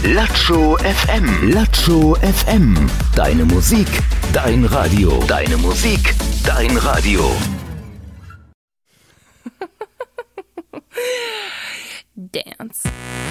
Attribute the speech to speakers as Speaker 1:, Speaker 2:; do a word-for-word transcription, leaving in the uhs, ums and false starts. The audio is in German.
Speaker 1: Latscho F M. Latscho F M. Deine Musik, dein Radio. Deine Musik, dein Radio.
Speaker 2: Dance.